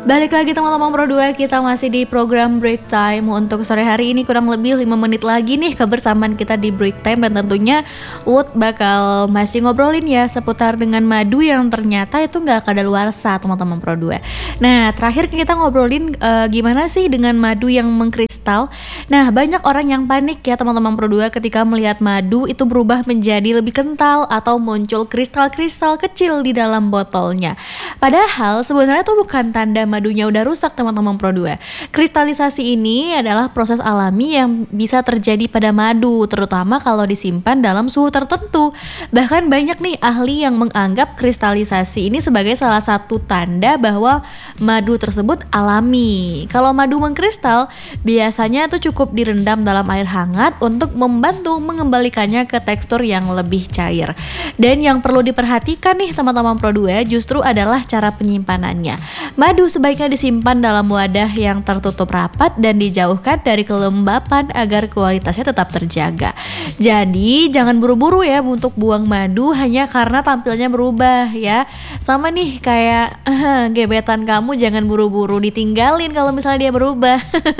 Balik lagi teman-teman Pro 2, kita masih di program Break Time. Untuk sore hari ini kurang lebih 5 menit lagi nih kebersamaan kita di Break Time. Dan tentunya Wood bakal masih ngobrolin ya seputar dengan madu yang ternyata itu gak kadaluarsa teman-teman Pro 2. Nah terakhir kita ngobrolin gimana sih dengan madu yang mengkristal. Nah banyak orang yang panik ya teman-teman Pro 2 ketika melihat madu itu berubah menjadi lebih kental atau muncul kristal-kristal kecil di dalam botolnya. Padahal sebenarnya itu bukan tanda madunya udah rusak teman-teman Pro 2. Kristalisasi ini adalah proses alami yang bisa terjadi pada madu, terutama kalau disimpan dalam suhu tertentu. Bahkan banyak nih ahli yang menganggap kristalisasi ini sebagai salah satu tanda bahwa madu tersebut alami. Kalau madu mengkristal, biasanya itu cukup direndam dalam air hangat untuk membantu mengembalikannya ke tekstur yang lebih cair. Dan yang perlu diperhatikan nih teman-teman Pro 2 justru adalah cara penyimpanannya. Madu sebaiknya disimpan dalam wadah yang tertutup rapat dan dijauhkan dari kelembapan agar kualitasnya tetap terjaga. Jadi jangan buru-buru ya untuk buang madu hanya karena tampilnya berubah ya. Sama nih kayak gebetan kamu, jangan buru-buru ditinggalin kalau misalnya dia berubah.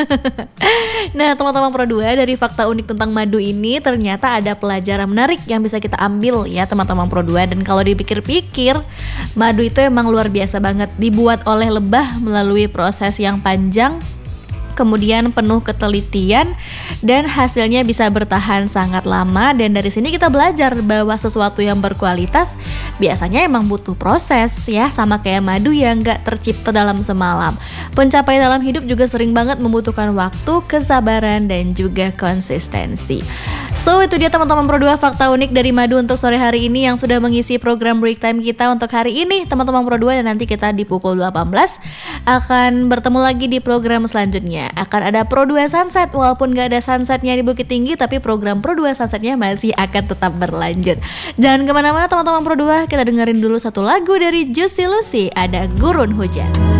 Nah teman-teman Pro 2, dari fakta unik tentang madu ini ternyata ada pelajaran menarik yang bisa kita ambil ya teman-teman Pro 2. Dan kalau dipikir-pikir, madu itu emang luar biasa banget, dibuat oleh lebah melalui proses yang panjang, kemudian penuh ketelitian, dan hasilnya bisa bertahan sangat lama. Dan dari sini kita belajar bahwa sesuatu yang berkualitas biasanya emang butuh proses ya, sama kayak madu yang gak tercipta dalam semalam. Pencapaian dalam hidup juga sering banget membutuhkan waktu, kesabaran, dan juga konsistensi. So itu dia teman-teman Pro 2 fakta unik dari madu untuk sore hari ini yang sudah mengisi program Break Time kita untuk hari ini teman-teman Pro 2. Dan nanti kita di pukul 18 akan bertemu lagi di program selanjutnya. Akan ada Pro 2 Sunset, walaupun gak ada sunsetnya di Bukit Tinggi, tapi program Pro 2 Sunsetnya masih akan tetap berlanjut. Jangan kemana-mana teman-teman Pro 2, kita dengerin dulu satu lagu dari Juicy Lucy, ada Gurun Hujan.